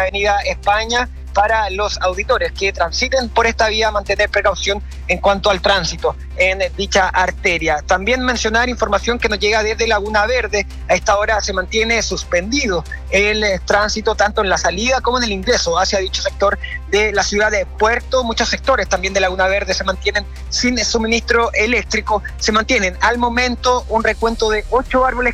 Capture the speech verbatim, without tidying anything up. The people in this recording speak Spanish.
Avenida España, para los auditores que transiten por esta vía mantener precaución en cuanto al tránsito en dicha arteria. También mencionar información que nos llega desde Laguna Verde. A esta hora se mantiene suspendido el eh, tránsito tanto en la salida como en el ingreso hacia dicho sector de la ciudad de Puerto. Muchos sectores también de Laguna Verde se mantienen sin suministro eléctrico. Se mantienen al momento un recuento de ocho árboles